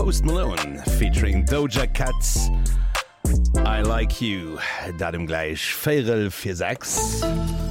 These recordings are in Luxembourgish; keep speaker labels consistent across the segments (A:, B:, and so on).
A: Post Malone featuring Doja Cat. I like you, datem gleich 4:46.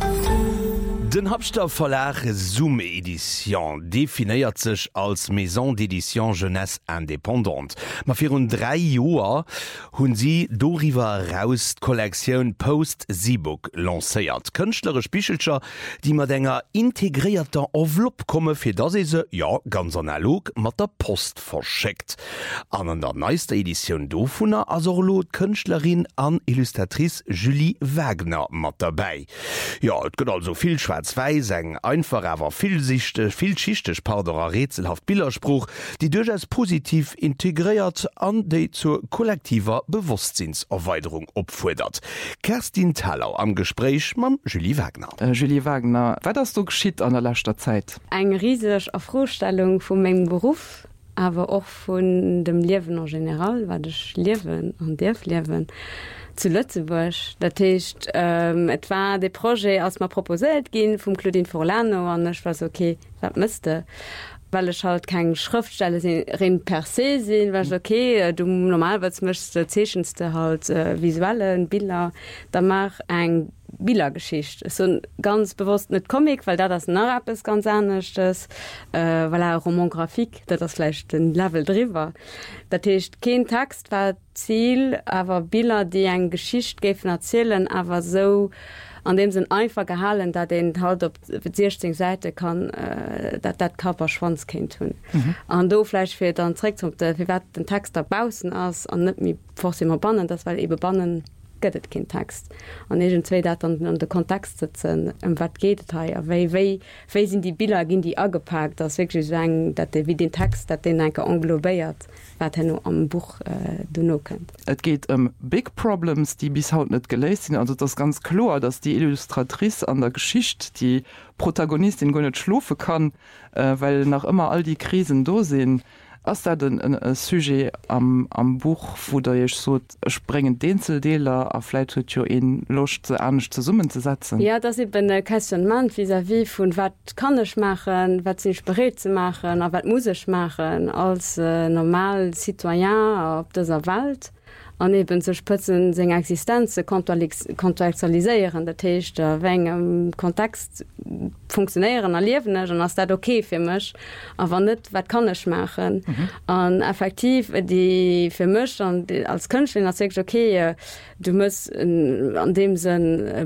A: Den Hauptstoffverlag Zoom-Edition definiiert sich als Maison d'Edition Jeunesse Indépendante. Ma fir 3 Joer hunn sie doriwer raus Kollektion Post-Seebook lancéiert. Künstlerisch Bichelcher, die mat enger integrierter Enveloppe komme, fir dat se ja ganz analog mat der Post verschickt. An der neueste Edition do vunner Asorlot Künstlerin an Illustratrice Julie Wagner mat dabei. Ja, et gëtt also viel Schwarz eng einfach awer vielschichtech Paderer rätselhaft Bilderspruch, die durchaus positiv integriert an déi zur kollektiver Bewusstseinserweiterung opfuerdert. Kerstin Thalau am Gespräch mam Julie Wagner.
B: Julie Wagner, wat hast du geschiet an der letzter Zeit?
C: Eg riesig Erfrostellung vum megem Beruf, aber auch vun dem Leben en general, wat ich lewen an derf lewen. Zu Lützeburg, dat heißt, et war de Projekt als ma proposéet gin vum Claudine Forlano an ich war okay, wat müsste, weil ich halt kein Schriftstelle rein per se sinn, war okay, du normalweis möchtest zeschenste halt visuelle Bilder, da mach eng Bildergeschicht so ganz bewusst net Comic, weil da das Narab ist ganz anders weil er Romangrafik, dat das vielleicht den Level drüber. Dat heißt, kein Text war Ziel, aber Bilder, die eng Geschicht gefen erzählen, aber so an dem sind einfach gehalen, dat den halt op 16 Seite kann dat Körper Schwanz kind tun. An dofleisch fir dann trägt wie wat den Text erbausen ass an net mir vor immer bannen, das weil eben bannen gëtt kind Text. An egent zwee dat an de Kontext sitzen wat geht wéi sind die Bilder ginn die agepackt, dat sagen, dat wie den Text dat den enke englobéiert wat no am Buch du no kennt.
B: Et geht Big Problems, die bis haut net geléist sind, also das ganz klar, dass die Illustratrice an der Geschicht die Protagonistin go net schlufe kann, weil nach immer all die Krisen do sehen. Ass dat ein Sujet am Buch, wo der jech so sprengen Denzeldeler aläit huet jo en locht ze an ze summen ze setzen.
C: Ja, das ben Questionment vis-à-vis vun wat kann ich machen, wat sich bereet ze machen, a wat muss ich machen als normal Citoyen op dieser Welt. An eben ze spëtzen seg Existenz kontextualiseieren, dat Techt wéng Kontext funktionieren erliewen an ass dat okay fir mech, awer net wat kann ich machen. An effektiv die fir mech an als Kënschlin as seg okay, du muss an dem sinn